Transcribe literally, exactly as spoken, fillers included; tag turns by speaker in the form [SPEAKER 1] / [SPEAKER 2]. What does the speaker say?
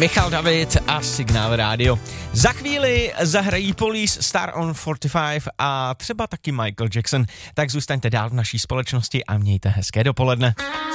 [SPEAKER 1] Michal David a Signál Rádio. Za chvíli zahrají Police, Star on čtyřicet pět a třeba taky Michael Jackson. Tak zůstaňte dál v naší společnosti a mějte hezké dopoledne.